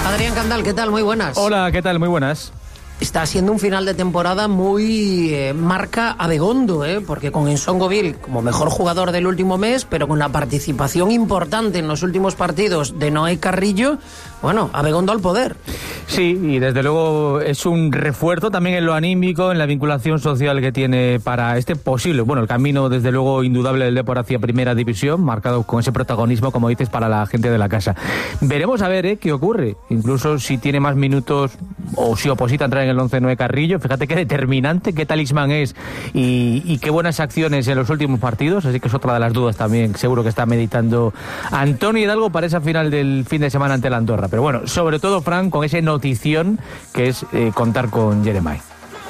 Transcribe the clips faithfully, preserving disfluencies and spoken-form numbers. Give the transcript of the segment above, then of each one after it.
Adrián Candal, ¿qué tal? Muy buenas. Hola, ¿qué tal? Muy buenas. Está siendo un final de temporada muy eh, marca Abegondo, ¿eh? Porque con Nsongoville como mejor jugador del último mes, pero con la participación importante en los últimos partidos de Noé Carrillo, bueno, Abegondo al poder. Sí, y desde luego es un refuerzo también en lo anímico, en la vinculación social que tiene para este posible, bueno, el camino desde luego indudable del Depor hacia Primera División, marcado con ese protagonismo, como dices, para la gente de la casa. Veremos a ver ¿eh? qué ocurre, incluso si tiene más minutos o si oposita entrar en el once Noé Carrillo. Fíjate qué determinante, qué talismán es y, y qué buenas acciones en los últimos partidos, así que es otra de las dudas también, seguro que está meditando Antonio Hidalgo para esa final del fin de semana ante la Andorra. Pero bueno, sobre todo, Fran, con ese notición que es eh, contar con Jeremai.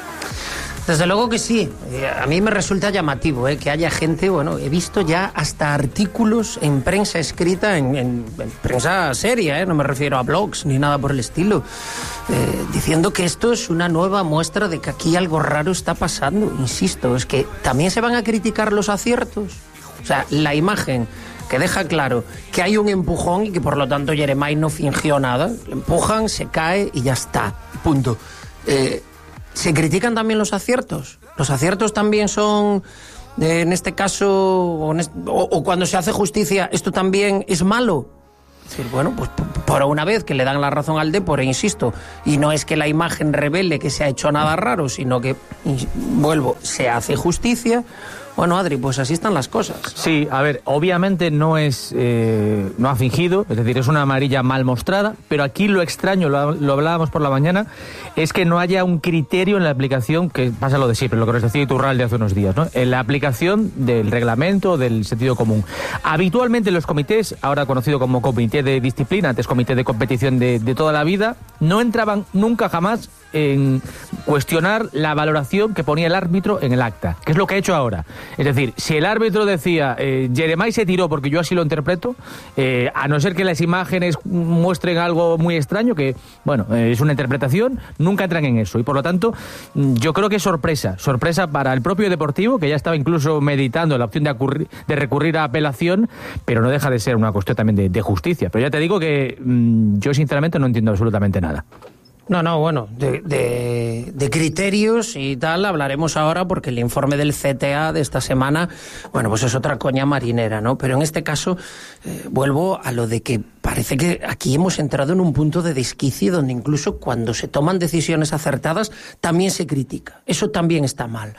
Desde luego que sí. A mí me resulta llamativo ¿eh? que haya gente, bueno, he visto ya hasta artículos en prensa escrita, en, en, en prensa seria, ¿eh? No me refiero a blogs ni nada por el estilo, eh, diciendo que esto es una nueva muestra de que aquí algo raro está pasando. Insisto, es que también se van a criticar los aciertos. O sea, la imagen que deja claro que hay un empujón y que por lo tanto Jeremai no fingió nada. Le empujan, se cae y ya está. Punto. Eh... ¿Se critican también los aciertos? ¿Los aciertos también son, eh, en este caso, o, en est- o, o cuando se hace justicia, esto también es malo? Es decir, bueno, pues por una vez que le dan la razón al Depor, e insisto, y no es que la imagen revele que se ha hecho nada raro, sino que, vuelvo, se hace justicia. Bueno, Adri, pues así están las cosas. Sí, a ver, obviamente no es eh, no ha fingido, es decir, es una amarilla mal mostrada, pero aquí lo extraño, lo, lo hablábamos por la mañana, es que no haya un criterio en la aplicación, que pasa lo de siempre, lo que nos decía Iturralde hace unos días, ¿no? En la aplicación del reglamento, del sentido común. Habitualmente los comités, ahora conocido como comité de disciplina, antes comité de competición de, de toda la vida, no entraban nunca jamás en cuestionar la valoración que ponía el árbitro en el acta, que es lo que ha hecho ahora. Es decir, si el árbitro decía eh, Jeremai se tiró porque yo así lo interpreto, eh, a no ser que las imágenes muestren algo muy extraño, que bueno, eh, es una interpretación, nunca entran en eso, y por lo tanto yo creo que es sorpresa, sorpresa para el propio Deportivo, que ya estaba incluso meditando la opción de, acurri- de recurrir a apelación, pero no deja de ser una cuestión también de, de justicia. Pero ya te digo que mmm, yo sinceramente no entiendo absolutamente nada. No, no, bueno, de, de, de criterios y tal hablaremos ahora, porque el informe del C T A de esta semana, bueno, pues es otra coña marinera, ¿no? Pero en este caso, eh, vuelvo a lo de que parece que aquí hemos entrado en un punto de desquicio donde incluso cuando se toman decisiones acertadas también se critica. Eso también está mal.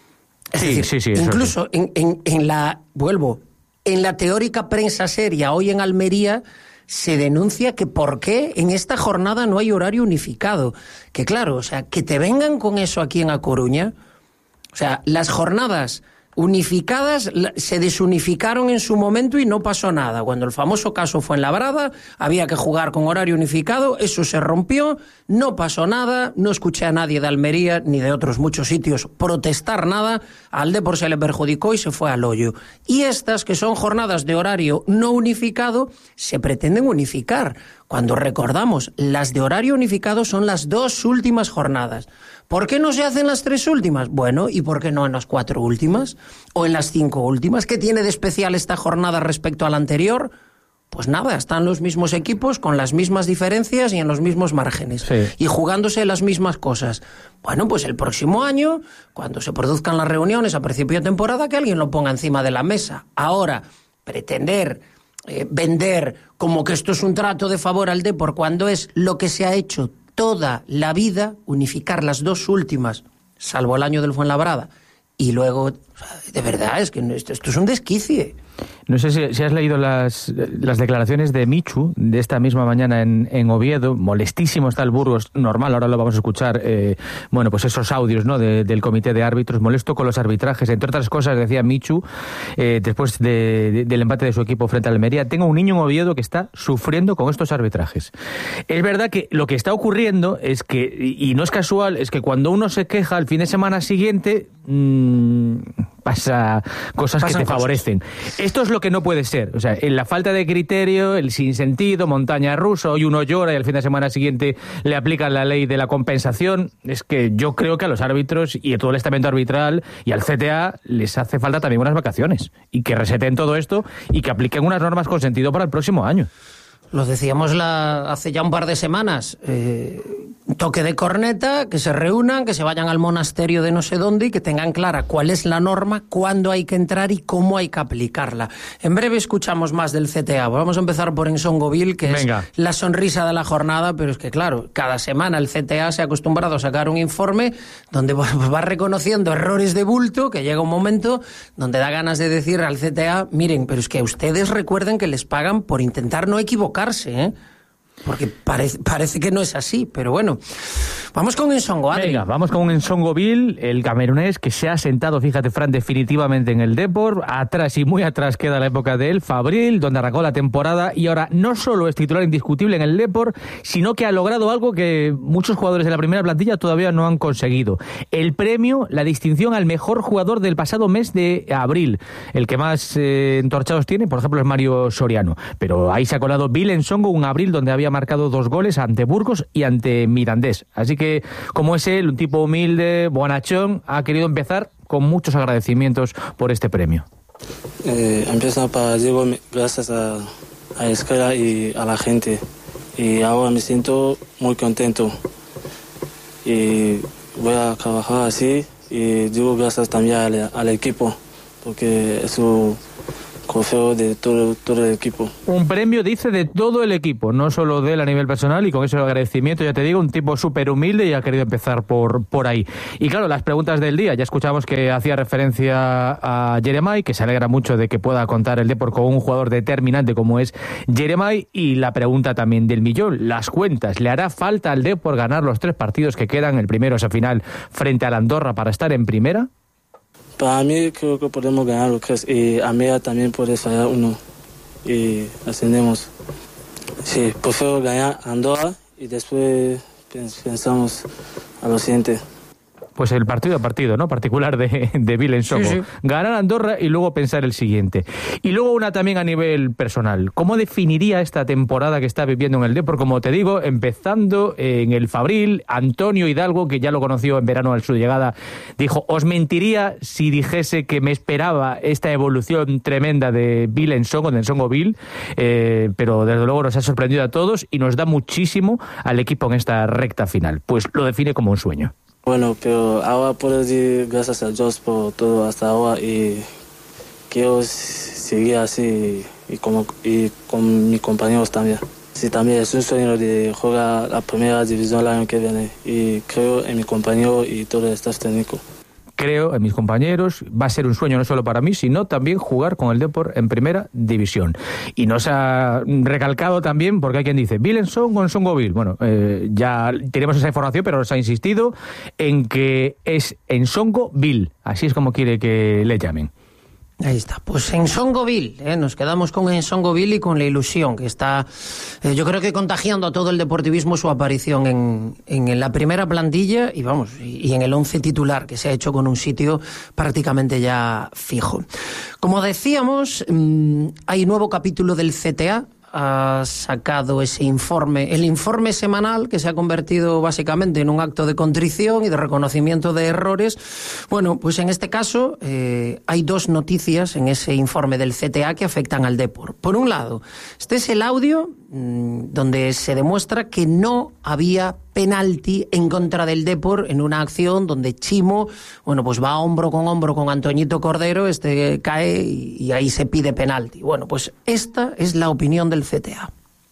Es sí, decir, sí, sí, incluso sí. En, en, en la, vuelvo, en la teórica prensa seria hoy en Almería se denuncia que por qué en esta jornada no hay horario unificado. Que claro, o sea, que te vengan con eso aquí en A Coruña. O sea, las jornadas unificadas se desunificaron en su momento y no pasó nada. Cuando el famoso caso fue en Labrada, había que jugar con horario unificado, eso se rompió, no pasó nada, no escuché a nadie de Almería ni de otros muchos sitios protestar nada, al Depor se le perjudicó y se fue al hoyo. Y estas, que son jornadas de horario no unificado, se pretenden unificar, cuando recordamos, las de horario unificado son las dos últimas jornadas. ¿Por qué no se hacen las tres últimas? Bueno, ¿y por qué no en las cuatro últimas? ¿O en las cinco últimas? ¿Qué tiene de especial esta jornada respecto a la anterior? Pues nada, están los mismos equipos con las mismas diferencias y en los mismos márgenes. Sí. Y jugándose las mismas cosas. Bueno, pues el próximo año, cuando se produzcan las reuniones a principio de temporada, que alguien lo ponga encima de la mesa. Ahora, pretender eh, vender como que esto es un trato de favor al Depor, cuando es lo que se ha hecho toda la vida, unificar las dos últimas, salvo el año del Fuenlabrada, y luego, de verdad, es que esto, esto es un desquicie. No sé si, si has leído las, las declaraciones de Michu de esta misma mañana en, en Oviedo. Molestísimo está el Burgos, normal, ahora lo vamos a escuchar, eh, bueno, pues esos audios, ¿no?, de, del comité de árbitros, molesto con los arbitrajes, entre otras cosas, decía Michu, eh, después de, de, del empate de su equipo frente a Almería: tengo un niño en Oviedo que está sufriendo con estos arbitrajes. Es verdad que lo que está ocurriendo es que, y no es casual, es que cuando uno se queja el fin de semana siguiente, mmm, pasa cosas Pasan que te cosas. favorecen. Esto es lo que no puede ser. O sea, en la falta de criterio, el sinsentido, montaña rusa, hoy uno llora y el fin de semana siguiente le aplican la ley de la compensación. Es que yo creo que a los árbitros y a todo el estamento arbitral y al C T A les hace falta también unas vacaciones, y que reseten todo esto y que apliquen unas normas con sentido para el próximo año. lo decíamos la, hace ya un par de semanas, eh, toque de corneta, que se reúnan, que se vayan al monasterio de no sé dónde y que tengan clara cuál es la norma, cuándo hay que entrar y cómo hay que aplicarla. En breve escuchamos más del C T A. Vamos a empezar por Ensongoville, que Venga. es la sonrisa de la jornada, pero es que claro, cada semana el C T A se ha acostumbrado a sacar un informe donde va reconociendo errores de bulto, que llega un momento donde da ganas de decir al C T A, miren, pero es que ustedes recuerden que les pagan por intentar no equivocarse, ¿eh? Porque parece, parece que no es así, pero bueno. Vamos con Ensongo, Adri. Venga, vamos con Ensongoville, el camerunés que se ha sentado, fíjate, Fran, definitivamente en el Depor. Atrás y muy atrás queda la época del Fabril, donde arrancó la temporada, y ahora no solo es titular indiscutible en el Depor, sino que ha logrado algo que muchos jugadores de la primera plantilla todavía no han conseguido. El premio, la distinción al mejor jugador del pasado mes de abril. El que más eh, entorchados tiene, por ejemplo, es Mario Soriano. Pero ahí se ha colado Bill Ensongo, un abril donde había marcado dos goles ante Burgos y ante Mirandés. Así que, como es él, un tipo humilde, bonachón, ha querido empezar con muchos agradecimientos por este premio. Eh, empiezo para Diego, gracias a, a la escuela y a la gente. Y ahora me siento muy contento. Y voy a trabajar así. Y digo gracias también al, al equipo, porque es su trofeo de todo, todo el equipo. Un premio, dice, de todo el equipo, no solo de él a nivel personal, y con ese agradecimiento, ya te digo, un tipo súper humilde y ha querido empezar por, por ahí. Y claro, las preguntas del día, ya escuchamos que hacía referencia a Jeremai, que se alegra mucho de que pueda contar el Depor con un jugador determinante como es Jeremai, y la pregunta también del millón, las cuentas, ¿le hará falta al Depor ganar los tres partidos que quedan, el primero esa final frente al Andorra, para estar en primera? Para mí creo que podemos ganar los tres, y a mí también puede fallar uno y ascendemos. Sí, prefiero ganar Andorra y después pensamos a lo siguiente. Pues el partido a partido, ¿no? Particular de, de Bill Ensongo. Sí, sí. Ganar Andorra y luego pensar el siguiente. Y luego una también a nivel personal. ¿Cómo definiría esta temporada que está viviendo en el Depor? Como te digo, empezando en el Fabril, Antonio Hidalgo, que ya lo conoció en verano a su llegada, dijo, os mentiría si dijese que me esperaba esta evolución tremenda de Bill Ensongo, de Ensongoville, eh, pero desde luego nos ha sorprendido a todos y nos da muchísimo al equipo en esta recta final. Pues lo define como un sueño. Bueno, pero ahora puedo decir gracias a Dios por todo hasta ahora, y quiero seguir así y, como, y con mis compañeros también. Sí, también es un sueño de jugar la primera división el año que viene, y creo en mi compañero y todo el staff técnico. Creo en mis compañeros, va a ser un sueño no solo para mí, sino también jugar con el Depor en primera división. Y nos ha recalcado también, porque hay quien dice, Bill Ensongo o Ensongoville. Bueno, eh, ya tenemos esa información, pero nos ha insistido en que es Ensongoville, así es como quiere que le llamen. Ahí está, pues Ensongoville, ¿eh? Nos quedamos con Ensongoville y con la ilusión que está, eh, yo creo que contagiando a todo el deportivismo su aparición en, en la primera plantilla y vamos, y, y en el once titular, que se ha hecho con un sitio prácticamente ya fijo. Como decíamos, mmm, hay nuevo capítulo del C T A. Ha sacado ese informe, el informe semanal, que se ha convertido básicamente en un acto de contrición y de reconocimiento de errores. Bueno, pues en este caso eh, hay dos noticias en ese informe del C T A que afectan al Depor. Por un lado, este es el audio mmm, donde se demuestra que no había penalti en contra del Depor en una acción donde Chimo, bueno, pues va hombro con hombro con Antoñito Cordero, este cae y, y ahí se pide penalti. Bueno, pues esta es la opinión del C T A.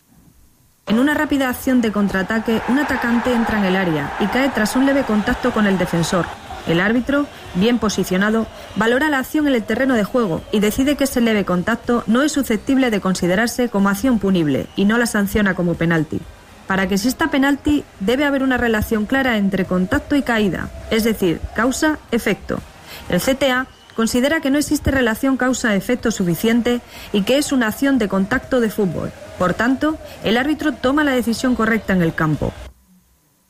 En una rápida acción de contraataque, un atacante entra en el área y cae tras un leve contacto con el defensor. El árbitro, bien posicionado, valora la acción en el terreno de juego y decide que ese leve contacto no es susceptible de considerarse como acción punible y no la sanciona como penalti. Para que exista penalti, debe haber una relación clara entre contacto y caída, es decir, causa-efecto. El C T A considera que no existe relación causa-efecto suficiente y que es una acción de contacto de fútbol. Por tanto, el árbitro toma la decisión correcta en el campo.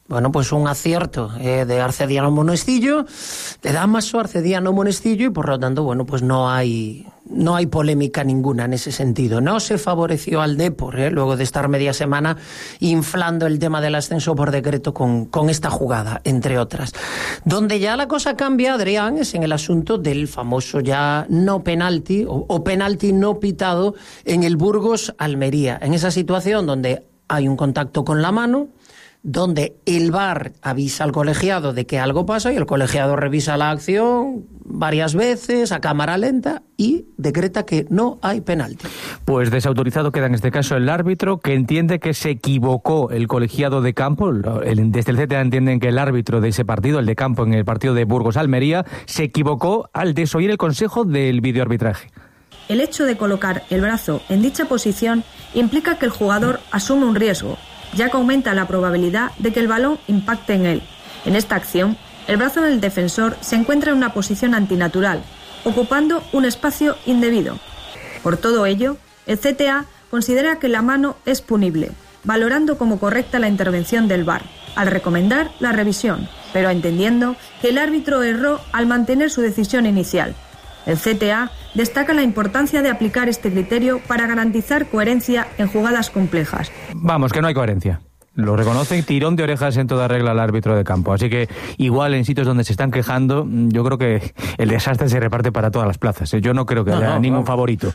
Bueno, pues un acierto eh, de Arcediano Monestillo, de Dámaso, Arcediano Monestillo, y por lo tanto, bueno, pues no hay no hay polémica ninguna en ese sentido. No se favoreció al Depor, eh, luego de estar media semana inflando el tema del ascenso por decreto con, con esta jugada, entre otras. Donde ya la cosa cambia, Adrián, es en el asunto del famoso ya no penalti, o, o penalti no pitado en el Burgos-Almería. En esa situación donde hay un contacto con la mano, donde el V A R avisa al colegiado de que algo pasa y el colegiado revisa la acción varias veces a cámara lenta y decreta que no hay penalti. Pues desautorizado queda en este caso el árbitro, que entiende que se equivocó el colegiado de campo. El, desde el C T A entienden que el árbitro de ese partido, el de campo en el partido de Burgos-Almería, se equivocó al desoír el consejo del videoarbitraje. El hecho de colocar el brazo en dicha posición implica que el jugador asume un riesgo, ya que aumenta la probabilidad de que el balón impacte en él. En esta acción, el brazo del defensor se encuentra en una posición antinatural, ocupando un espacio indebido. Por todo ello, el C T A considera que la mano es punible, valorando como correcta la intervención del V A R, al recomendar la revisión, pero entendiendo que el árbitro erró al mantener su decisión inicial. El C T A destaca la importancia de aplicar este criterio para garantizar coherencia en jugadas complejas. Vamos, que no hay coherencia. Lo reconocen, tirón de orejas en toda regla al árbitro de campo. Así que igual en sitios donde se están quejando, yo creo que el desastre se reparte para todas las plazas. Yo no creo que haya no, no, ningún no. favorito.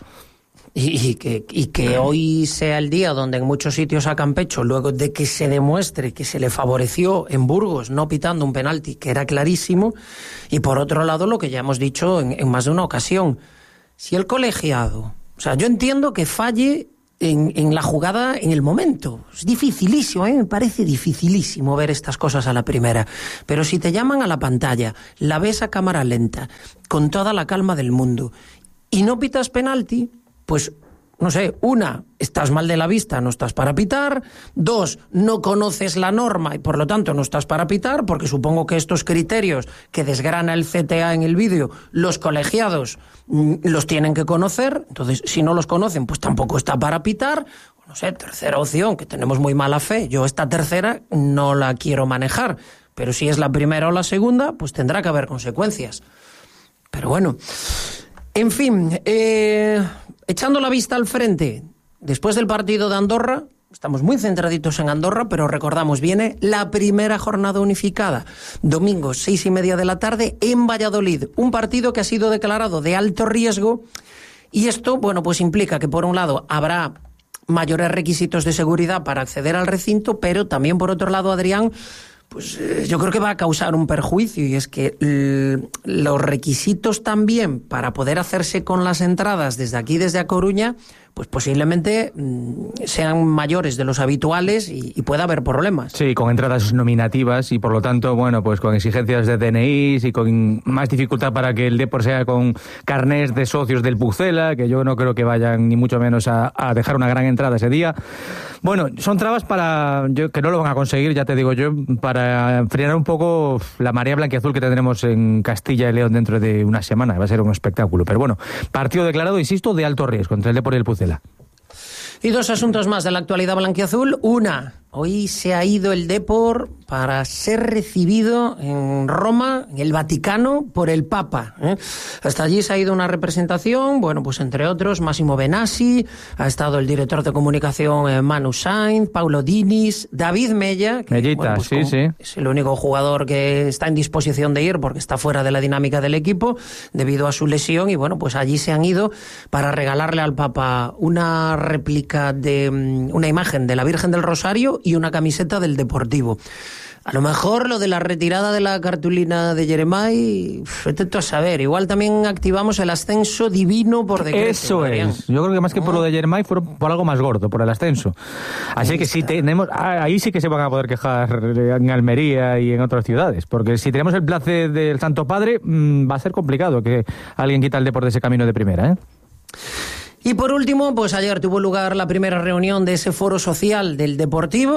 Y, y, que, y que hoy sea el día donde en muchos sitios sacan pecho, luego de que se demuestre que se le favoreció en Burgos no pitando un penalti, que era clarísimo, y por otro lado lo que ya hemos dicho en, en más de una ocasión, si el colegiado, o sea, yo entiendo que falle en, en la jugada en el momento, es dificilísimo, ¿eh? Me parece dificilísimo ver estas cosas a la primera, pero si te llaman a la pantalla, la ves a cámara lenta, con toda la calma del mundo, y no pitas penalti, pues, no sé, una, estás mal de la vista, no estás para pitar. Dos, no conoces la norma y por lo tanto no estás para pitar, porque supongo que estos criterios que desgrana el C T A en el vídeo, los colegiados mmm, los tienen que conocer. Entonces, si no los conocen, pues tampoco está para pitar. No sé, tercera opción, que tenemos muy mala fe. Yo esta tercera no la quiero manejar, pero si es la primera o la segunda, pues tendrá que haber consecuencias. Pero bueno, en fin, eh... echando la vista al frente, después del partido de Andorra, estamos muy centraditos en Andorra, pero recordamos, viene la primera jornada unificada, domingo, seis y media de la tarde, en Valladolid, un partido que ha sido declarado de alto riesgo, y esto, bueno, pues implica que por un lado habrá mayores requisitos de seguridad para acceder al recinto, pero también por otro lado, Adrián, pues eh, yo creo que va a causar un perjuicio, y es que l- los requisitos también para poder hacerse con las entradas desde aquí, desde A Coruña, pues posiblemente mmm, sean mayores de los habituales y, y pueda haber problemas. Sí, con entradas nominativas y por lo tanto, bueno, pues con exigencias de D N Is y con más dificultad para que el Depor sea con carnés de socios del Pucela, que yo no creo que vayan ni mucho menos a, a dejar una gran entrada ese día. Bueno, son trabas para, yo, que no lo van a conseguir, ya te digo yo, para frenar un poco la marea blanquiazul que tendremos en Castilla y León dentro de una semana. Va a ser un espectáculo. Pero bueno, partido declarado, insisto, de alto riesgo entre el Depor y el Pucela. Y dos asuntos más de la actualidad blanquiazul. Una, hoy se ha ido el Depor para ser recibido en Roma, en el Vaticano, por el Papa, ¿eh? Hasta allí se ha ido una representación, bueno, pues entre otros, Massimo Benassi, ha estado el director de comunicación eh, Manu Sainz, Paulo Diniz, David Mella, que Mellita, bueno, pues, sí, sí. es el único jugador que está en disposición de ir porque está fuera de la dinámica del equipo debido a su lesión, y bueno, pues allí se han ido para regalarle al Papa una réplica de um, una imagen de la Virgen del Rosario y una camiseta del Deportivo. A lo mejor lo de la retirada de la cartulina de Jeremai, vete tú a saber. Igual también activamos el ascenso divino por decreto. Eso Mariano. es. Yo creo que más que por lo de Jeremai fueron por algo más gordo, por el ascenso. Así ahí que si tenemos, ahí sí que se van a poder quejar en Almería y en otras ciudades, porque si tenemos el place del Santo Padre, mmm, va a ser complicado que alguien quita el Depor de ese camino de primera, ¿eh? Y por último, pues ayer tuvo lugar la primera reunión de ese foro social del Deportivo.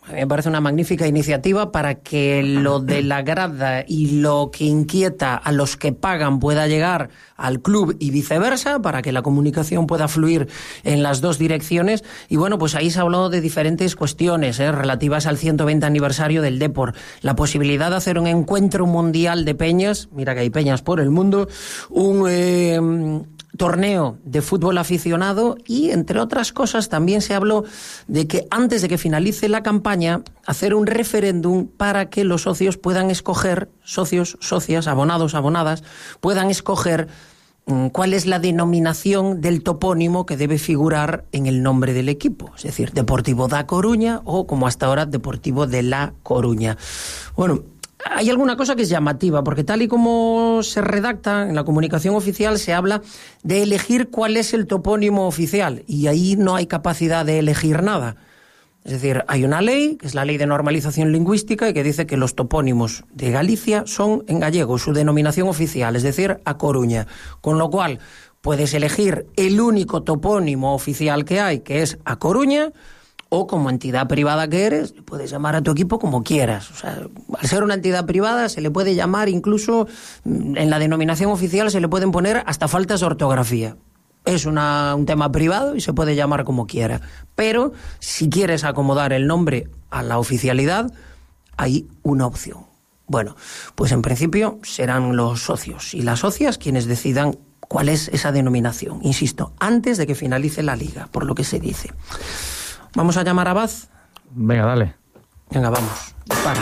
A mí me parece una magnífica iniciativa para que lo de la grada y lo que inquieta a los que pagan pueda llegar al club y viceversa, para que la comunicación pueda fluir en las dos direcciones. Y bueno, pues ahí se ha hablado de diferentes cuestiones ¿eh? relativas al ciento veinte aniversario del Depor, la posibilidad de hacer un encuentro mundial de peñas, mira que hay peñas por el mundo, un... Eh, torneo de fútbol aficionado y, entre otras cosas, también se habló de que antes de que finalice la campaña, hacer un referéndum para que los socios puedan escoger, socios, socias, abonados, abonadas, puedan escoger mmm, cuál es la denominación del topónimo que debe figurar en el nombre del equipo, es decir, Deportivo da Coruña o, como hasta ahora, Deportivo de La Coruña. Bueno, hay alguna cosa que es llamativa, porque tal y como se redacta en la comunicación oficial, se habla de elegir cuál es el topónimo oficial, y ahí no hay capacidad de elegir nada. Es decir, hay una ley, que es la Ley de Normalización Lingüística, y que dice que los topónimos de Galicia son en gallego, su denominación oficial, es decir, A Coruña. Con lo cual, puedes elegir el único topónimo oficial que hay, que es A Coruña, o como entidad privada que eres, puedes llamar a tu equipo como quieras. O sea, al ser una entidad privada se le puede llamar, incluso en la denominación oficial se le pueden poner hasta faltas de ortografía. Es una, un tema privado y se puede llamar como quiera. Pero si quieres acomodar el nombre a la oficialidad, hay una opción. Bueno, pues en principio serán los socios y las socias quienes decidan cuál es esa denominación. Insisto, antes de que finalice la liga, por lo que se dice. ¿Vamos a llamar a Baz? Venga, dale. Venga, vamos. Dispara.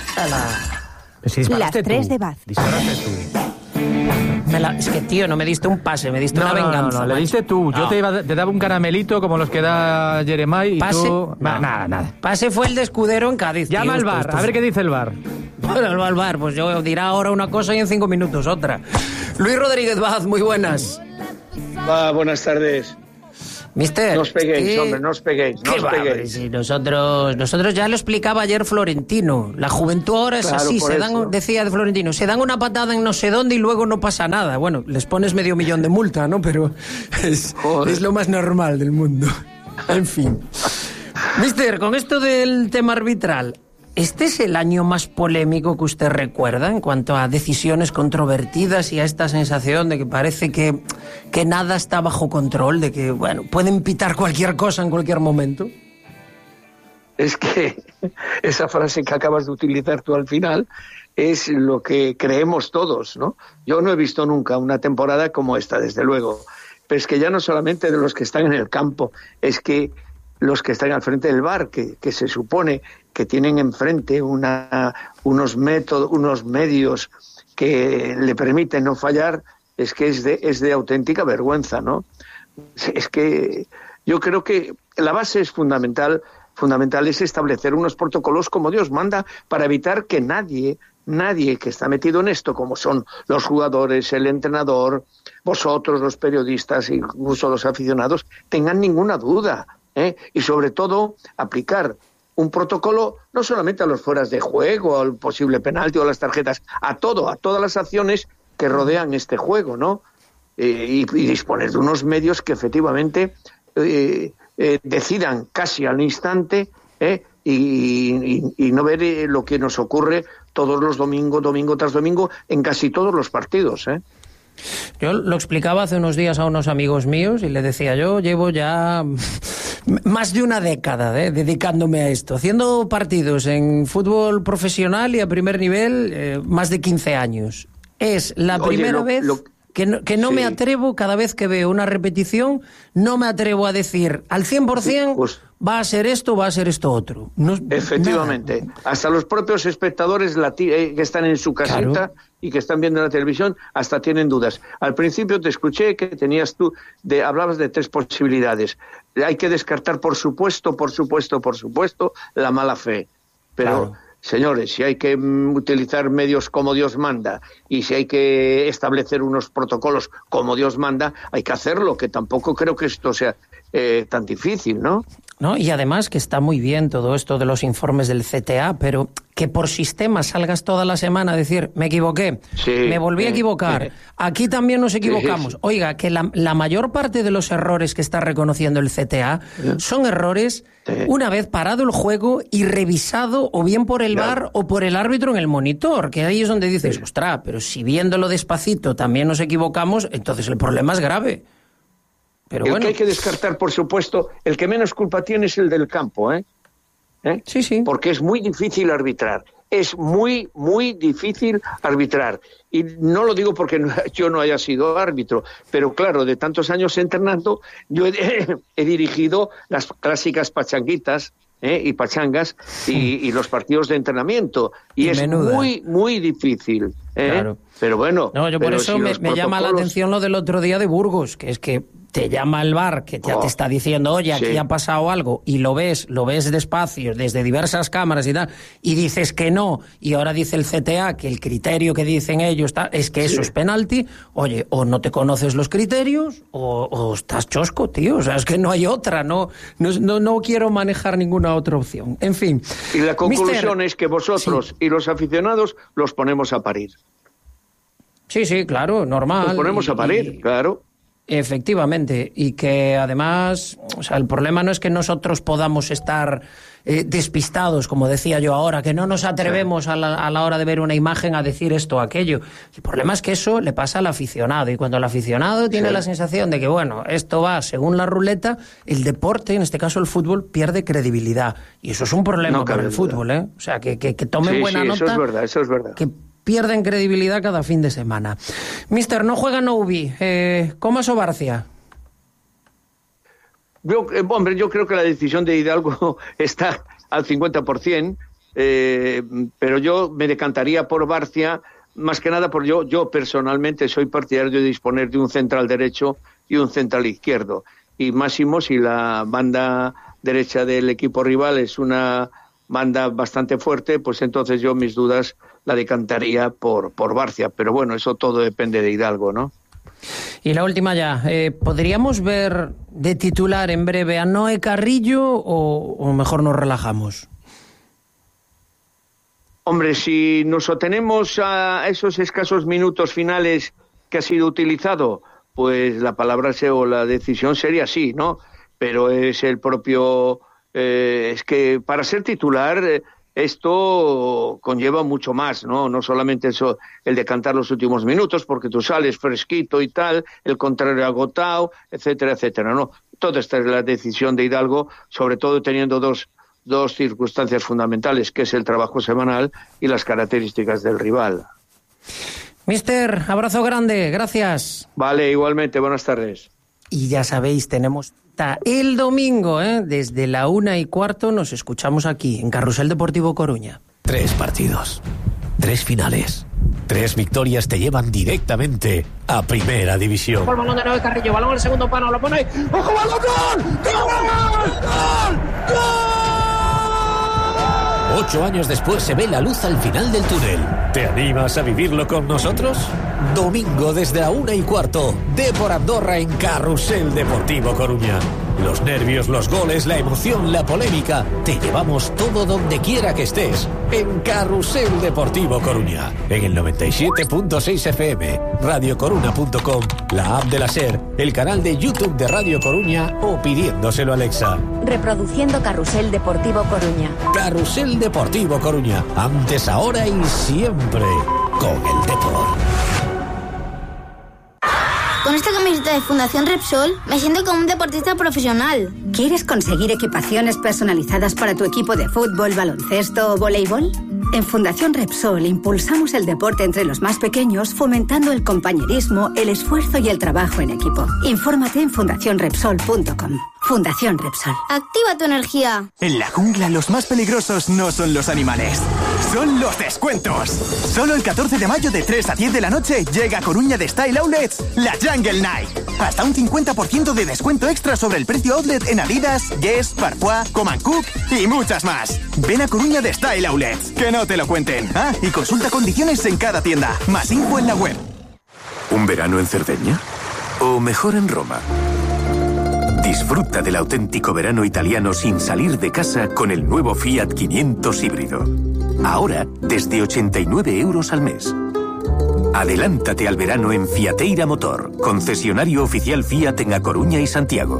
Si Las tres de Baz. Disparaste tú. Me la... Es que, tío, no me diste un pase, me diste no, una no, venganza. No, no, le diste tú. No. Yo te, iba, te daba un caramelito como los que da Jeremai y pase, tú... No. Nada, nada. Pase fue el de Escudero en Cádiz. Llama tío, al esto, bar, esto. a ver qué dice el bar. Bueno, el bar, pues yo dirá ahora una cosa y en cinco minutos otra. Luis Rodríguez Baz, muy buenas. Ah, buenas tardes. Mister, no os peguéis, ¿qué? hombre, no os peguéis, no os va, peguéis. Si nosotros, nosotros ya lo explicaba ayer Florentino. La juventud ahora es claro, así, se dan, eso. decía de Florentino, se dan una patada en no sé dónde y luego no pasa nada. Bueno, les pones medio millón de multa, ¿no? Pero es, es lo más normal del mundo. En fin. Mister, con esto del tema arbitral, ¿este es el año más polémico que usted recuerda en cuanto a decisiones controvertidas y a esta sensación de que parece que, que nada está bajo control, de que, bueno, pueden pitar cualquier cosa en cualquier momento? Es que esa frase que acabas de utilizar tú al final es lo que creemos todos, ¿no? Yo no he visto nunca una temporada como esta, desde luego. Pero es que ya no solamente de los que están en el campo, es que los que están al frente del bar, que, que se supone que tienen enfrente una, unos métodos, unos medios que le permiten no fallar, es que es de, es de auténtica vergüenza, ¿no? Es que yo creo que la base es fundamental, fundamental es establecer unos protocolos como Dios manda para evitar que nadie, nadie que está metido en esto, como son los jugadores, el entrenador, vosotros, los periodistas, incluso los aficionados, tengan ninguna duda. ¿Eh? Y sobre todo aplicar un protocolo no solamente a los fueras de juego, al posible penalti o a las tarjetas, a todo, a todas las acciones que rodean este juego, ¿no? Eh, y, y disponer de unos medios que efectivamente eh, eh, decidan casi al instante eh, y, y, y no ver eh, lo que nos ocurre todos los domingos, domingo tras domingo, en casi todos los partidos, ¿eh? Yo lo explicaba hace unos días a unos amigos míos y les decía, yo llevo ya más de una década ¿eh? dedicándome a esto, haciendo partidos en fútbol profesional y a primer nivel eh, más de quince años. Es la Oye, primera lo, vez lo... que no, que no sí. me atrevo, cada vez que veo una repetición, no me atrevo a decir al cien por ciento pues, va a ser esto, va a ser esto otro. No, efectivamente. Nada. Hasta los propios espectadores lati- eh, que están en su casita claro. y que están viendo la televisión, hasta tienen dudas. Al principio te escuché que tenías tú, de, hablabas de tres posibilidades. Hay que descartar, por supuesto, por supuesto, por supuesto, la mala fe. Pero... Claro. Señores, si hay que utilizar medios como Dios manda y si hay que establecer unos protocolos como Dios manda, hay que hacerlo, que tampoco creo que esto sea eh, tan difícil, ¿no? ¿no? Y además que está muy bien todo esto de los informes del C T A, pero que por sistema salgas toda la semana a decir, me equivoqué, sí, me volví sí, a equivocar, sí. Aquí también nos equivocamos. Sí, sí. Oiga, que la, la mayor parte de los errores que está reconociendo el C T A sí. son errores sí. una vez parado el juego y revisado o bien por el V A R o por el árbitro en el monitor, que ahí es donde dices, sí. ostras, pero si viéndolo despacito también nos equivocamos, entonces el problema es grave. Pero el bueno. que hay que descartar, por supuesto, el que menos culpa tiene es el del campo, ¿eh? ¿Eh? Sí, sí. Porque es muy difícil arbitrar. Es muy, muy difícil arbitrar. Y no lo digo porque yo no haya sido árbitro, pero claro, de tantos años entrenando, yo he, he dirigido las clásicas pachanguitas, ¿eh? y pachangas y, y los partidos de entrenamiento. Y, y es menuda. muy, muy difícil. ¿eh? Claro. Pero bueno. No, yo por eso si me, me protocolos... llama la atención lo del otro día de Burgos, que es que te llama el V A R, que ya oh, te está diciendo, oye, aquí sí. ha pasado algo, y lo ves, lo ves despacio, desde diversas cámaras y tal, y dices que no, y ahora dice el C T A que el criterio que dicen ellos está, es que sí. eso es penalti. Oye, o no te conoces los criterios, o, o estás chosco, tío, o sea, es que no hay otra, no, no, no, no quiero manejar ninguna otra opción. En fin. Y la conclusión Mister... es que vosotros sí. y los aficionados los ponemos a parir. Sí, sí, claro, normal. Los ponemos y, a parir, y... claro. Efectivamente, y que además, o sea, el problema no es que nosotros podamos estar eh, despistados, como decía yo ahora, que no nos atrevemos a la, a la hora de ver una imagen a decir esto o aquello. El problema es que eso le pasa al aficionado, y cuando el aficionado tiene sí. la sensación de que, bueno, esto va según la ruleta, el deporte, en este caso el fútbol, pierde credibilidad. Y eso es un problema no, para el fútbol, ¿eh? O sea, que, que, que tomen sí, buena sí, nota. Eso es verdad, eso es verdad. Que pierden credibilidad cada fin de semana. Mister, no juega Noubi. Eh, ¿Cómo es Barcia? Yo, eh, hombre, yo creo que la decisión de Hidalgo está al cincuenta por ciento, eh, pero yo me decantaría por Barcia, más que nada porque yo, yo personalmente soy partidario de disponer de un central derecho y un central izquierdo. Y máximo si la banda derecha del equipo rival es una banda bastante fuerte, pues entonces yo mis dudas la decantaría por, por Barcia, pero bueno, eso todo depende de Hidalgo, ¿no? Y la última ya, eh, ¿podríamos ver de titular en breve a Noé Carrillo o, o mejor nos relajamos? Hombre, si nos atenemos a esos escasos minutos finales que ha sido utilizado, pues la palabra o la decisión sería sí, ¿no? Pero es el propio... Eh, es que para ser titular... Eh, Esto conlleva mucho más, ¿no? No solamente eso, el de cantar los últimos minutos, porque tú sales fresquito y tal, el contrario agotado, etcétera, etcétera, ¿no? Toda esta es la decisión de Hidalgo, sobre todo teniendo dos, dos circunstancias fundamentales, que es el trabajo semanal y las características del rival. Mister, abrazo grande, gracias. Vale, igualmente, buenas tardes. Y ya sabéis, tenemos el domingo, ¿eh? Desde la una y cuarto nos escuchamos aquí, en Carrusel Deportivo Coruña. Tres partidos, tres finales, tres victorias te llevan directamente a Primera División. Por balón de Noé Carrillo, balón al segundo palo, lo pone ahí. ¡Ojo, balón! ¡Gol! ¡Gol! ¡Gol! ¡Gol! Ocho años después se ve la luz al final del túnel. ¿Te animas a vivirlo con nosotros? Domingo desde la una y cuarto, Depor Andorra en Carrusel Deportivo Coruña. Los nervios, los goles, la emoción, la polémica. Te llevamos todo donde quiera que estés. En Carrusel Deportivo Coruña. En el noventa y siete punto seis F M, radio coruna punto com, la app de la SER, el canal de YouTube de Radio Coruña o pidiéndoselo a Alexa. Reproduciendo Carrusel Deportivo Coruña. Carrusel Deportivo Coruña. Antes, ahora y siempre con el Depor. Con esta camiseta de Fundación Repsol me siento como un deportista profesional. ¿Quieres conseguir equipaciones personalizadas para tu equipo de fútbol, baloncesto o voleibol? En Fundación Repsol impulsamos el deporte entre los más pequeños, fomentando el compañerismo, el esfuerzo y el trabajo en equipo. Infórmate en fundación repsol punto com. Fundación Repsol. Activa tu energía. En la jungla los más peligrosos no son los animales, son los descuentos. Solo el catorce de mayo de tres a diez de la noche llega a Coruña de Style Outlets la Jungle Night. Hasta un cincuenta por ciento de descuento extra sobre el precio outlet en Adidas, Guess, Parfois, Coman Cook y muchas más. Ven a Coruña de Style Outlets, que no te lo cuenten. Ah, y consulta condiciones en cada tienda. Más info en la web. ¿Un verano en Cerdeña? ¿O mejor en Roma? Disfruta del auténtico verano italiano sin salir de casa con el nuevo Fiat quinientos híbrido. Ahora, desde ochenta y nueve euros al mes. Adelántate al verano en Fiateira Motor, concesionario oficial Fiat en A Coruña y Santiago.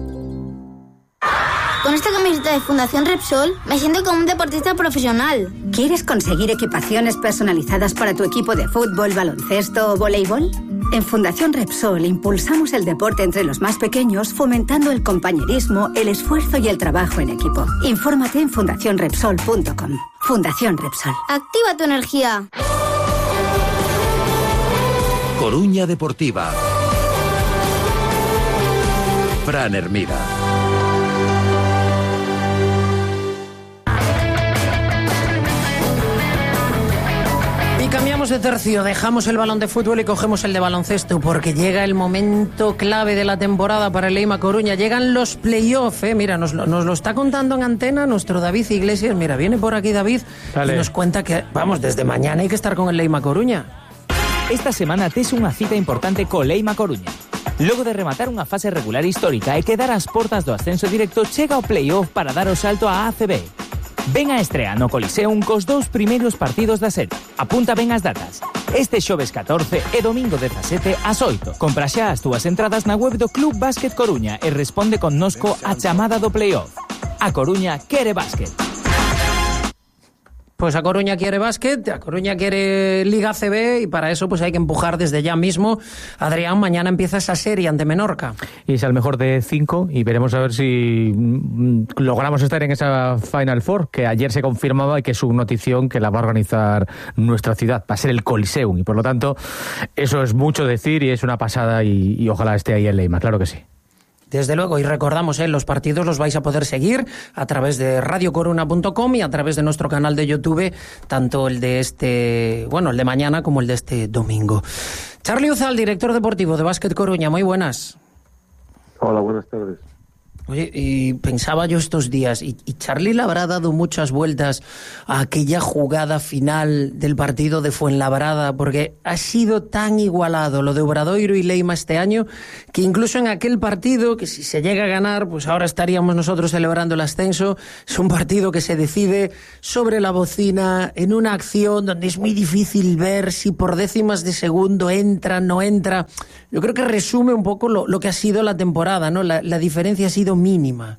Con esta camiseta de Fundación Repsol me siento como un deportista profesional. ¿Quieres conseguir equipaciones personalizadas para tu equipo de fútbol, baloncesto o voleibol? En Fundación Repsol impulsamos el deporte entre los más pequeños, fomentando el compañerismo, el esfuerzo y el trabajo en equipo. Infórmate en fundación repsol punto com. Fundación Repsol. Activa tu energía. Coruña Deportiva. Fran Hermida. Y cambiamos de tercio, dejamos el balón de fútbol y cogemos el de baloncesto, porque llega el momento clave de la temporada para el Leima Coruña. Llegan los playoffs, ¿eh? Mira, nos lo, nos lo está contando en antena nuestro David Iglesias. Mira, viene por aquí David. Dale. Y nos cuenta que, vamos, desde mañana hay que estar con el Leima Coruña. Esta semana tes unha cita importante co Leima Coruña. Logo de rematar unha fase regular histórica e quedar ás portas do ascenso directo, chega o playoff para dar o salto á A C B. Ven a estrea no Coliseum cos dous primeiros partidos da serie. Apunta ben as datas. Este xoves catorce e domingo dezasete ás oito. Compra xa as túas entradas na web do Club Básquet Coruña e responde connosco a chamada do playoff. A Coruña quere básquet. Pues a Coruña quiere básquet, a Coruña quiere Liga C B y para eso pues hay que empujar desde ya mismo. Adrián, mañana empieza esa serie ante Menorca. Y es al mejor de cinco y veremos a ver si logramos estar en esa Final Four, que ayer se confirmaba y que es una notición que la va a organizar nuestra ciudad. Va a ser el Coliseum y por lo tanto eso es mucho decir y es una pasada y, y ojalá esté ahí el Leima, claro que sí. Desde luego, y recordamos, ¿eh? los partidos los vais a poder seguir a través de radio coruna punto com y a través de nuestro canal de YouTube, tanto el de este, bueno, el de mañana como el de este domingo. Charly Uzal, director deportivo de Básquet Coruña, muy buenas. Hola, buenas tardes. Oye, y pensaba yo estos días, y, y Charly le habrá dado muchas vueltas a aquella jugada final del partido de Fuenlabrada, porque ha sido tan igualado lo de Obradoiro y Leima este año, que incluso en aquel partido, que si se llega a ganar, pues ahora estaríamos nosotros celebrando el ascenso, es un partido que se decide sobre la bocina, en una acción donde es muy difícil ver si por décimas de segundo entra, no entra. Yo creo que resume un poco lo, lo que ha sido la temporada, ¿no? La, la diferencia ha sido mínima.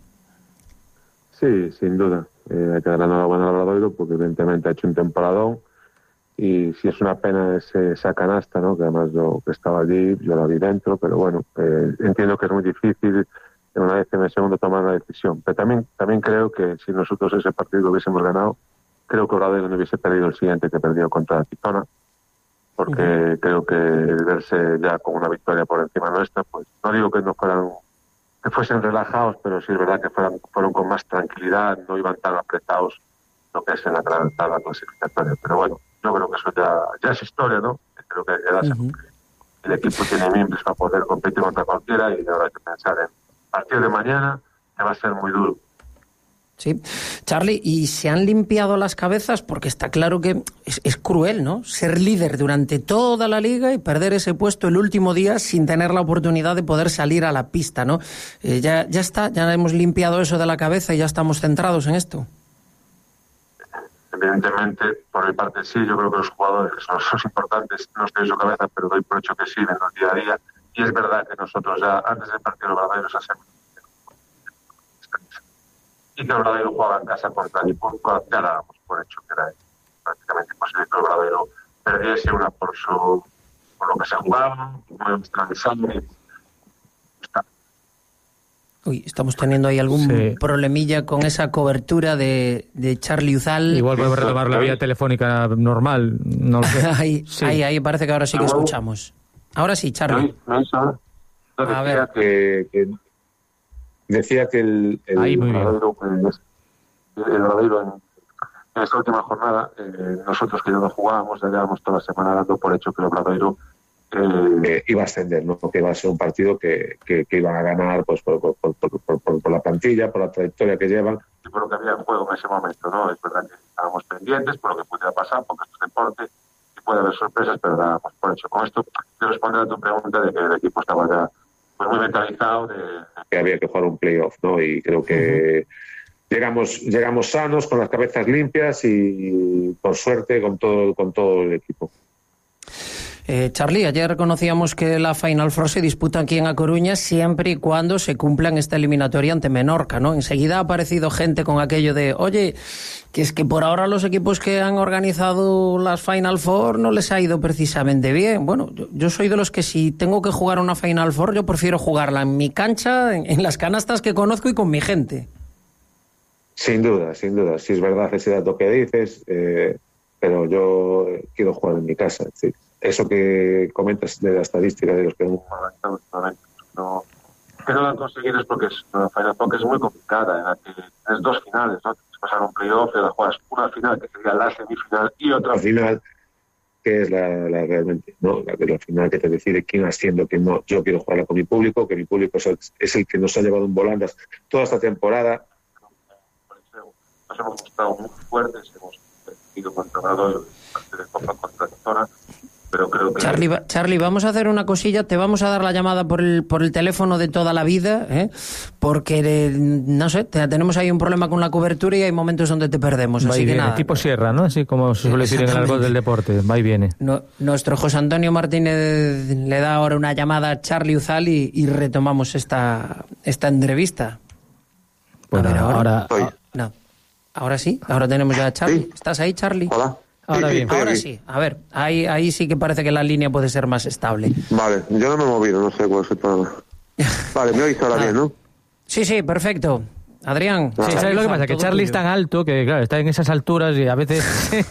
Sí, sin duda. Eh, hay que dar la enhorabuena al Obradoiro porque evidentemente ha hecho un temporadón y sí es una pena ese, esa canasta, ¿no? Que además yo que estaba allí, yo la vi dentro, pero bueno, eh, entiendo que es muy difícil en una décima de segundo tomar una decisión. Pero también también creo que si nosotros ese partido lo hubiésemos ganado, creo que Obradoiro no hubiese perdido el siguiente que perdió contra Tizona, porque uh-huh. creo que el verse ya con una victoria por encima nuestra, pues no digo que no fueran que fuesen relajados, pero sí es verdad que fueran, fueron con más tranquilidad, no iban tan apretados lo que es en la tabla clasificatoria. Pero bueno, yo creo que eso ya, ya es historia, ¿no? Creo que ya uh-huh. el equipo tiene miembros para poder competir contra cualquiera y ahora hay que pensar en el partido de mañana, que va a ser muy duro. Sí, Charly, ¿y se han limpiado las cabezas? Porque está claro que es, es cruel, ¿no? Ser líder durante toda la liga y perder ese puesto el último día sin tener la oportunidad de poder salir a la pista, ¿no? Eh, ya, ya está, ya hemos limpiado eso de la cabeza y ya estamos centrados en esto. Evidentemente, por mi parte sí, yo creo que los jugadores son los importantes, no estoy en su cabeza, pero doy por hecho que sí, en el día a día. Y es verdad que nosotros ya, antes del partido de Obradoiro, nos hacemos y que Obradoiro jugaba en casa contra Guipúzcoa, ya dábamos por hecho que era prácticamente imposible que Obradoiro perdiese una por su por lo que se jugaba, muy extravisando. Uy, estamos teniendo ahí algún sí. problemilla con esa cobertura de, de Charly Uzal. Igual podemos retomar la vía telefónica normal, no lo sé. ahí, sí. ahí, ahí parece que ahora sí que escuchamos. Ahora sí, Charly. No, no, no, a ver. Que, que decía que el, el ahí, muy Obradoiro, el, el Obradoiro en, en esta última jornada, eh, nosotros que ya no jugábamos, ya llevamos toda la semana dando por hecho que el Obradoiro eh, iba a ascender, ¿no? Que iba a ser un partido que, que, que iban a ganar pues por, por, por, por, por, por la plantilla, por la trayectoria que llevan y por lo que había en juego en ese momento, ¿no? Es verdad que estábamos pendientes por lo que pudiera pasar, porque esto es deporte y puede haber sorpresas, pero dábamos por hecho. Con esto quiero responder a tu pregunta de que el equipo estaba ya pues muy mentalizado de que había que jugar un playoff, ¿no? Y creo que uh-huh. llegamos llegamos sanos, con las cabezas limpias y por suerte con todo con todo el equipo. Eh, Charlie, ayer reconocíamos que la Final Four se disputa aquí en A Coruña siempre y cuando se cumplan esta eliminatoria ante Menorca, ¿no? Enseguida ha aparecido gente con aquello de, oye, que es que por ahora los equipos que han organizado las Final Four no les ha ido precisamente bien. Bueno, yo, yo soy de los que si tengo que jugar una Final Four, yo prefiero jugarla en mi cancha, en, en las canastas que conozco y con mi gente. Sin duda, sin duda. Si es verdad ese dato que dices, eh, pero yo quiero jugar en mi casa, sí. Eso que comentas de la estadística de los que hemos organizado, no, que no lo han conseguido es porque es una Final Four que es muy complicada, en la que tienes dos finales, ¿no? Tienes que pasar un playoff y ahora juegas una final, que sería la semifinal, y otra final, que es la, la realmente, ¿no? La, la final que te decide quién asciende, quién no. Yo quiero jugarla con mi público, que mi público es el, es el que nos ha llevado en volandas toda esta temporada. Nos hemos mostrado muy fuertes, hemos ido contra Obradoiro, de Copa contra Zona. Pero creo que... Charlie, Charlie, vamos a hacer una cosilla, te vamos a dar la llamada por el, por el teléfono de toda la vida, ¿eh? Porque, eh, no sé, te, tenemos ahí un problema con la cobertura y hay momentos donde te perdemos, va así y que viene, nada. tipo sierra, ¿no? Así como se suele decir en el árbol del deporte, va y viene. No, nuestro José Antonio Martínez le da ahora una llamada a Charlie Uzal y, y retomamos esta, esta entrevista. Bueno, a ver, ahora... ahora... No, ahora sí, ahora tenemos ya a Charlie. ¿Sí? ¿Estás ahí, Charlie? Hola. Ahora sí, bien, sí, ahora aquí. sí. A ver, ahí, ahí sí que parece que la línea puede ser más estable. Vale, yo no me he movido, no sé cuál es el problema. Vale, me oís ahora ah. bien, ¿no? Sí, sí, perfecto. Adrián. Sí, ¿sabes lo que pasa? Que Charlie es tan alto que, claro, está en esas alturas y a veces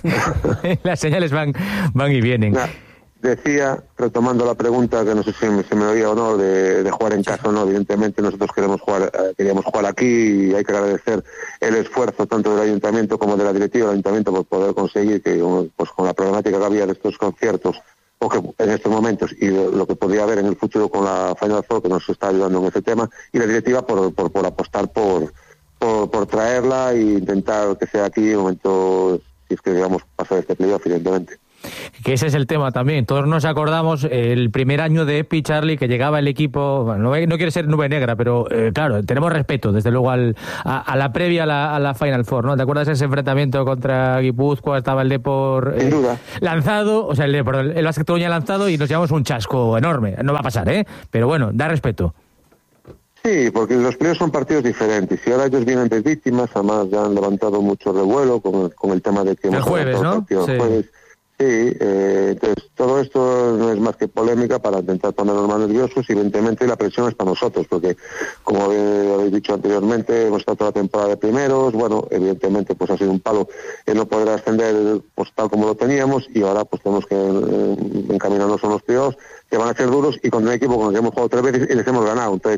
las señales van, van y vienen. Nah, decía, retomando la pregunta, que no sé si me, se me oía o no, de, de jugar en casa o no, evidentemente nosotros queremos jugar, eh, queríamos jugar aquí y hay que agradecer el esfuerzo tanto del ayuntamiento como de la directiva del ayuntamiento por poder conseguir que, pues con la problemática que había de estos conciertos, o que en estos momentos, y lo que podría haber en el futuro con la Final Four, que nos está ayudando en ese tema, y la directiva por, por, por apostar por, por, por traerla e intentar que sea aquí en el momento, si es que digamos pasar este playoff, evidentemente. Que ese es el tema también. Todos nos acordamos el primer año de Epi, Charlie, que llegaba el equipo, bueno, no, no quiere ser nube negra, pero eh, claro, tenemos respeto desde luego al, a, a la previa a la, a la Final Four, ¿no? ¿Te acuerdas ese enfrentamiento contra Guipúzcoa? Estaba el Depor eh, lanzado, o sea, el Depor, el, el Básquet Coruña lanzado y nos llevamos un chasco enorme. No va a pasar, ¿eh? Pero bueno, da respeto. Sí, porque los playoffs son partidos diferentes y ahora ellos vienen de víctimas, además ya han levantado mucho revuelo con, con el tema de que el hemos jueves, ¿no? El sí. jueves. Sí, eh, entonces todo esto no es más que polémica para intentar ponernos más nerviosos y evidentemente la presión es para nosotros porque como habéis dicho anteriormente hemos estado toda la temporada de primeros, bueno, evidentemente pues ha sido un palo el no poder ascender pues tal como lo teníamos y ahora pues tenemos que eh, encaminarnos a unos playoffs que van a ser duros y con un equipo con el que hemos jugado tres veces y les hemos ganado, entonces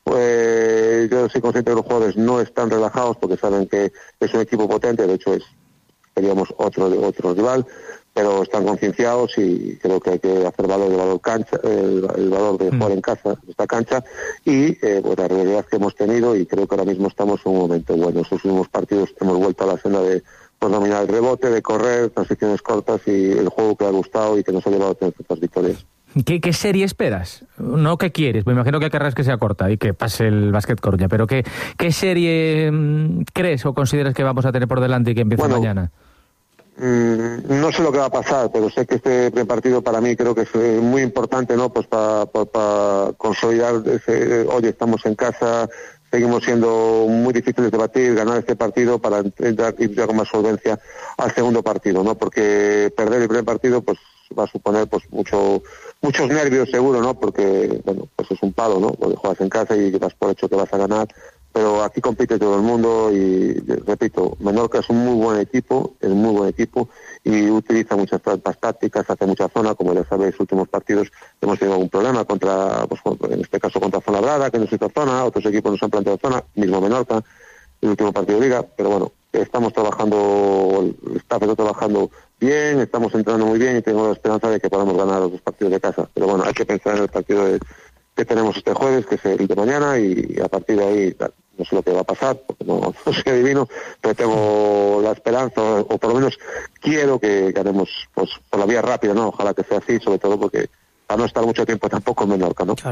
pues yo soy consciente de que los jugadores no están relajados porque saben que es un equipo potente, de hecho es queríamos otro, otro rival, pero están concienciados y creo que hay que hacer valor del valor cancha, el, el valor de jugar en casa, esta cancha, y eh, pues la realidad que hemos tenido y creo que ahora mismo estamos en un momento bueno. Estos últimos partidos hemos vuelto a la senda de pues, dominar el rebote, de correr, transiciones cortas y el juego que ha gustado y que nos ha llevado a tener ciertas victorias. ¿Qué, ¿Qué serie esperas? No qué quieres, me imagino que querrás que sea corta y que pase el Básquet Coruña, pero ¿qué, qué serie mmm, crees o consideras que vamos a tener por delante y que empiece bueno, mañana? Mm, no sé lo que va a pasar, pero sé que este primer partido para mí creo que es muy importante, ¿no? Pues para pa, pa consolidar ese, oye, estamos en casa, seguimos siendo muy difíciles de batir, ganar este partido para entrar ir ya con más solvencia al segundo partido, ¿no? Porque perder el primer partido pues va a suponer pues mucho muchos nervios seguro, ¿no? Porque bueno, pues es un palo, ¿no? Porque juegas en casa y das por hecho que vas a ganar. Pero aquí compite todo el mundo y, repito, Menorca es un muy buen equipo, es un muy buen equipo y utiliza muchas tácticas, hace mucha zona, como ya sabéis, los últimos partidos hemos tenido algún problema contra, pues en este caso contra Zona Brada, que no es esta zona, otros equipos nos han planteado zona, mismo Menorca, el último partido de Liga, pero bueno, estamos trabajando, el staff está trabajando bien, estamos entrando muy bien y tengo la esperanza de que podamos ganar los dos partidos de casa, pero bueno, hay que pensar en el partido de que tenemos este jueves, que es el de mañana, y a partir de ahí no sé lo que va a pasar, porque no, no soy adivino, pero tengo la esperanza, o, o por lo menos quiero que ganemos pues por la vía rápida, ¿no? Ojalá que sea así, sobre todo porque para no estar mucho tiempo tampoco en Menorca, ¿no? Claro.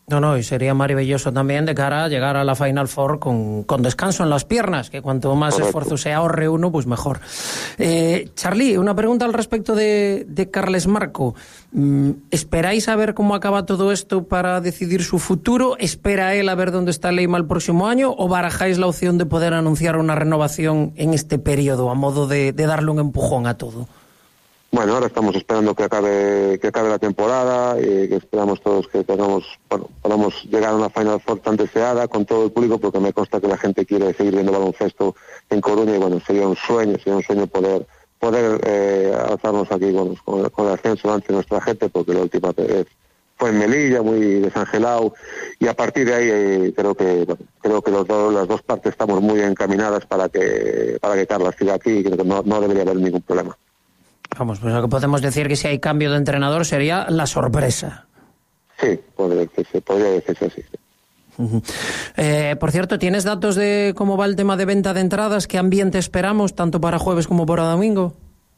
No, no, y sería maravilloso también de cara a llegar a la Final Four con, con descanso en las piernas, que cuanto más Correcto. esfuerzo se ahorre uno, pues mejor. Eh, Charlie, una pregunta al respecto de, de Carles Marco. ¿Esperáis a ver cómo acaba todo esto para decidir su futuro? ¿Espera él a ver dónde está Leyma el próximo año? ¿O barajáis la opción de poder anunciar una renovación en este periodo, a modo de, de darle un empujón a todo? Bueno, ahora estamos esperando que acabe que acabe la temporada y que esperamos todos que tengamos, bueno, podamos llegar a una Final Four tan deseada con todo el público, porque me consta que la gente quiere seguir viendo baloncesto en Coruña y bueno, sería un sueño, sería un sueño poder poder eh, alzarnos aquí bueno, con, con el ascenso ante nuestra gente, porque la última vez fue en Melilla, muy desangelado, y a partir de ahí eh, creo que bueno, creo que los dos, las dos partes estamos muy encaminadas para que para que Carles siga aquí y creo que no, no debería haber ningún problema. Vamos, pues lo que podemos decir que si hay cambio de entrenador sería la sorpresa. Sí, podría decirse, podría decirse así. Sí. Uh-huh. Eh, por cierto, ¿tienes datos de cómo va el tema de venta de entradas? ¿Qué ambiente esperamos, tanto para jueves como para domingo?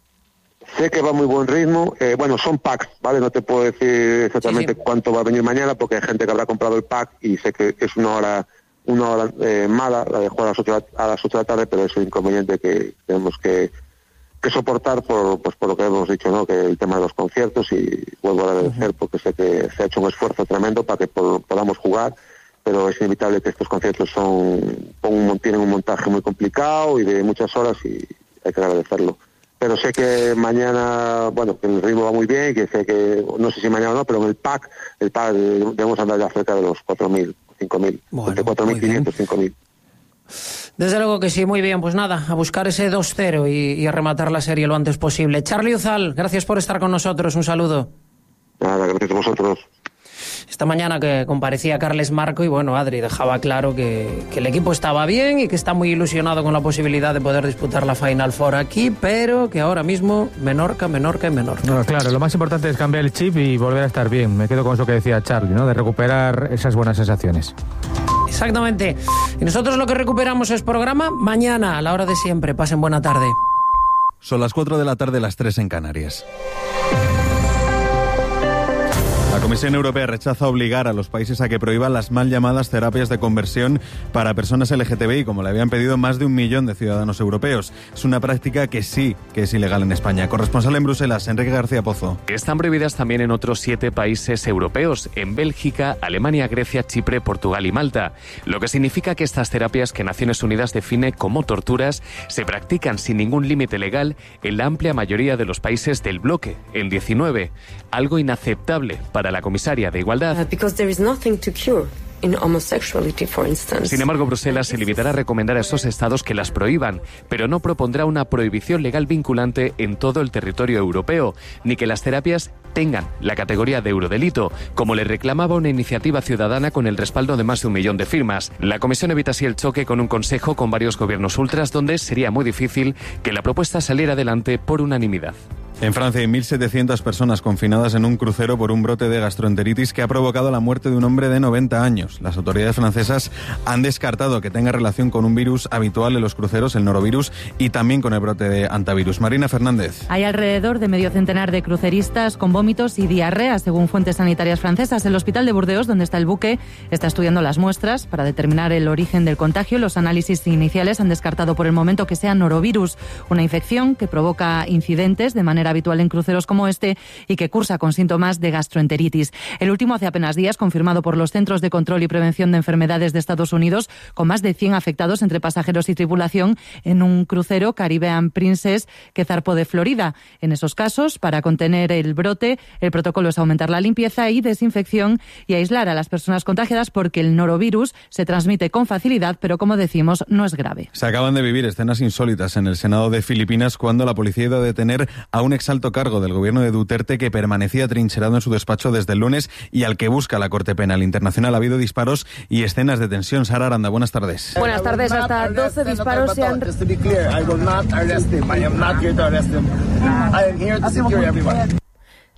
Sé que va a muy buen ritmo. Eh, bueno, son packs, ¿vale? No te puedo decir exactamente sí, sí. cuánto va a venir mañana, porque hay gente que habrá comprado el pack y sé que es una hora una hora eh, mala, la de jugar a las ocho, a las ocho de la tarde, pero es un inconveniente que tenemos que que soportar por pues por lo que hemos dicho, ¿no? Que el tema de los conciertos, y vuelvo a agradecer porque sé que se ha hecho un esfuerzo tremendo para que por, podamos jugar, pero es inevitable que estos conciertos son un, tienen un montaje muy complicado y de muchas horas y hay que agradecerlo. Pero sé que mañana, bueno, que el ritmo va muy bien, que sé que, no sé si mañana o no, pero en el pack, el pack debemos andar ya cerca de los cuatro mil, cinco mil, bueno, entre cuatro mil quinientos, cinco mil. Desde luego que sí, muy bien, pues nada, a buscar ese dos cero y, y a rematar la serie lo antes posible. Charlie Uzal, gracias por estar con nosotros, un saludo. Nada, gracias a vosotros. Esta mañana que comparecía Carles Marco y bueno, Adri dejaba claro que, que el equipo estaba bien y que está muy ilusionado con la posibilidad de poder disputar la Final Four aquí, pero que ahora mismo Menorca, Menorca y Menorca. No, claro, lo más importante es cambiar el chip y volver a estar bien. Me quedo con eso que decía Charlie, ¿no? De recuperar esas buenas sensaciones. Exactamente. Y nosotros lo que recuperamos es programa mañana a la hora de siempre. Pasen buena tarde. Son las cuatro de la tarde, las tres en Canarias. La Comisión Europea rechaza obligar a los países a que prohíban las mal llamadas terapias de conversión para personas L G T B I, como le habían pedido más de un millón de ciudadanos europeos. Es una práctica que sí que es ilegal en España. Corresponsal en Bruselas, Enrique García Pozo. Están prohibidas también en otros siete países europeos, en Bélgica, Alemania, Grecia, Chipre, Portugal y Malta. Lo que significa que estas terapias, que Naciones Unidas define como torturas, se practican sin ningún límite legal en la amplia mayoría de los países del bloque, en diecinueve. Algo inaceptable para la comisaria de Igualdad. Sin embargo, Bruselas se limitará a recomendar a esos estados que las prohíban, pero no propondrá una prohibición legal vinculante en todo el territorio europeo, ni que las terapias tengan la categoría de eurodelito, como le reclamaba una iniciativa ciudadana con el respaldo de más de un millón de firmas. La Comisión evita así el choque con un consejo con varios gobiernos ultras, donde sería muy difícil que la propuesta saliera adelante por unanimidad. En Francia hay mil setecientas personas confinadas en un crucero por un brote de gastroenteritis que ha provocado la muerte de un hombre de noventa años. Las autoridades francesas han descartado que tenga relación con un virus habitual en los cruceros, el norovirus, y también con el brote de hantavirus. Marina Fernández. Hay alrededor de medio centenar de cruceristas con vómitos y diarrea, según fuentes sanitarias francesas. El hospital de Burdeos, donde está el buque, está estudiando las muestras para determinar el origen del contagio. Los análisis iniciales han descartado por el momento que sea norovirus, una infección que provoca incidentes de manera habitual en cruceros como este y que cursa con síntomas de gastroenteritis. El último hace apenas días, confirmado por los Centros de Control y Prevención de Enfermedades de Estados Unidos, con más de cien afectados entre pasajeros y tripulación en un crucero Caribbean Princess que zarpó de Florida. En esos casos, para contener el brote, el protocolo es aumentar la limpieza y desinfección y aislar a las personas contagiadas, porque el norovirus se transmite con facilidad, pero como decimos, no es grave. Se acaban de vivir escenas insólitas en el Senado de Filipinas cuando la policía ha ido a detener a un exalto cargo del gobierno de Duterte que permanecía trincherado en su despacho desde el lunes y al que busca la Corte Penal Internacional. Ha habido disparos y escenas de tensión. Sara Aranda, buenas tardes. Buenas tardes. Hasta doce disparos se han...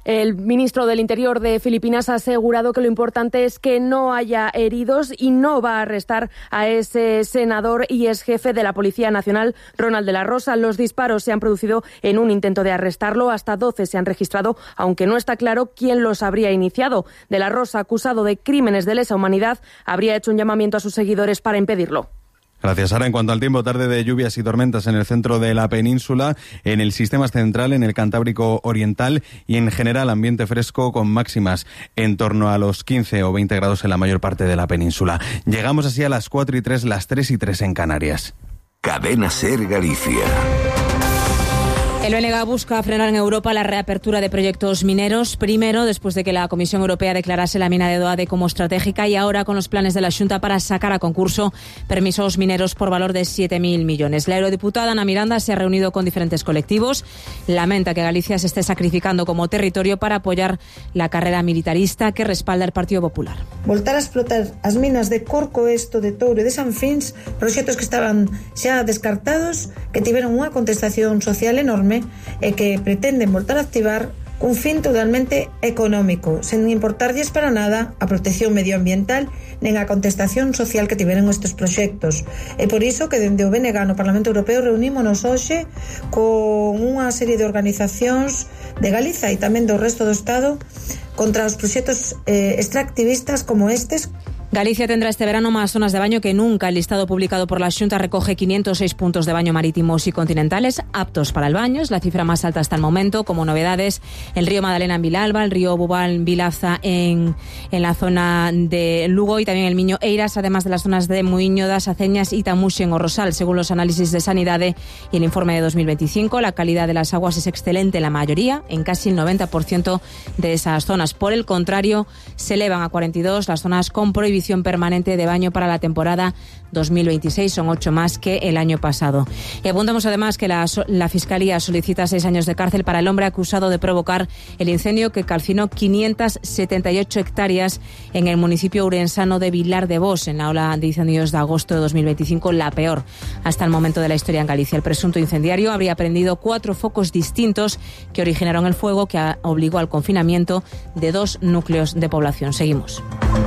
El ministro del Interior de Filipinas ha asegurado que lo importante es que no haya heridos y no va a arrestar a ese senador y ex jefe de la Policía Nacional, Ronald de la Rosa. Los disparos se han producido en un intento de arrestarlo. Hasta doce se han registrado, aunque no está claro quién los habría iniciado. De la Rosa, acusado de crímenes de lesa humanidad, habría hecho un llamamiento a sus seguidores para impedirlo. Gracias, Sara. En cuanto al tiempo, tarde de lluvias y tormentas en el centro de la península, en el sistema central, en el Cantábrico Oriental y en general ambiente fresco con máximas en torno a los quince o veinte grados en la mayor parte de la península. Llegamos así a las cuatro y tres, las tres y tres en Canarias. Cadena SER Galicia. El B N G busca frenar en Europa la reapertura de proyectos mineros, primero después de que la Comisión Europea declarase la mina de Doade como estratégica y ahora con los planes de la Xunta para sacar a concurso permisos mineros por valor de siete mil millones. La eurodiputada Ana Miranda se ha reunido con diferentes colectivos. Lamenta que Galicia se esté sacrificando como territorio para apoyar la carrera militarista que respalda el Partido Popular. Voltar a explotar as minas de Corcoesto, de Touro e de Sanfins, proxectos que estaban xa descartados, que tiveron unha contestación social enorme e que pretenden voltar a activar cun fin totalmente económico, sen importarlles para nada a protección medioambiental nen a contestación social que tiveron estes proxectos. E por iso que dende o B N G no Parlamento Europeo reunímonos hoxe con unha serie de organizacións de Galiza e tamén do resto do Estado contra os proxectos eh, extractivistas como estes. Galicia tendrá este verano más zonas de baño que nunca. El listado publicado por la Xunta recoge quinientos seis puntos de baño marítimos y continentales aptos para el baño. Es la cifra más alta hasta el momento. Como novedades, el río Madalena en Vilalba, el río Bubal en Vilaza en, en la zona de Lugo y también el Miño Eiras, además de las zonas de Muiño das Aceñas y Tamuxe en Orrosal. Según los análisis de Sanidade y el informe de dos mil veinticinco, la calidad de las aguas es excelente en la mayoría, en casi el noventa por ciento de esas zonas. Por el contrario, se elevan a cuarenta y dos las zonas con prohibición permanente de baño para la temporada dos mil veintiséis, son ocho más que el año pasado. Y apuntamos además que la, la Fiscalía solicita seis años de cárcel para el hombre acusado de provocar el incendio que calcinó quinientas setenta y ocho hectáreas en el municipio urensano de Vilar de Bos, en la ola de incendios de agosto de dos mil veinticinco, la peor hasta el momento de la historia en Galicia. El presunto incendiario habría prendido cuatro focos distintos que originaron el fuego que obligó al confinamiento de dos núcleos de población. Seguimos.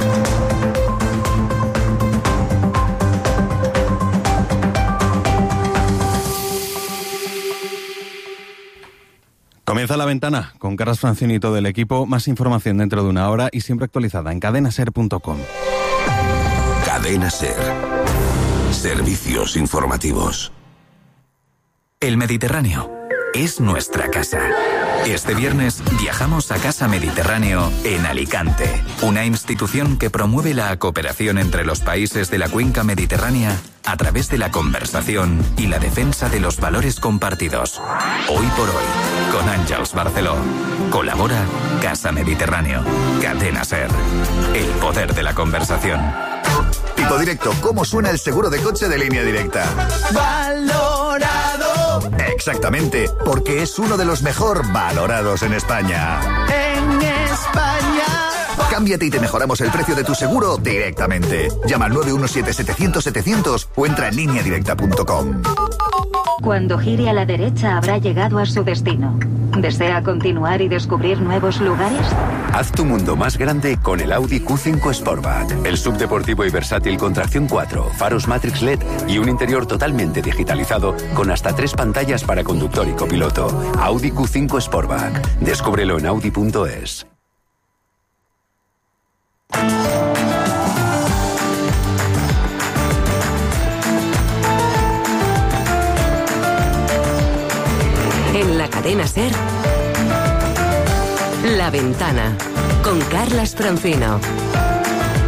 Comienza La Ventana con Carlas Francini y todo el equipo. Más información dentro de una hora y siempre actualizada en cadena ser punto com. Cadena SER. Servicios informativos. El Mediterráneo es nuestra casa. Este viernes viajamos a Casa Mediterráneo en Alicante, una institución que promueve la cooperación entre los países de la cuenca mediterránea a través de la conversación y la defensa de los valores compartidos. Hoy por hoy, con Àngels Barceló. Colabora Casa Mediterráneo. Cadena SER. El poder de la conversación. Tipo Directo, ¿cómo suena el seguro de coche de Línea Directa? ¡Valorado! Exactamente, porque es uno de los mejor valorados en España. ¡En España! Cámbiate y te mejoramos el precio de tu seguro directamente. Llama al nueve uno siete setecientos setecientos o entra en línea directa punto com. Cuando gire a la derecha habrá llegado a su destino. ¿Desea continuar y descubrir nuevos lugares? Haz tu mundo más grande con el Audi Q cinco Sportback. El subdeportivo y versátil con tracción cuatro, faros Matrix L E D y un interior totalmente digitalizado con hasta tres pantallas para conductor y copiloto. Audi Q cinco Sportback. Descúbrelo en audi punto es. En la cadena SER, La Ventana, con Carlas Francino.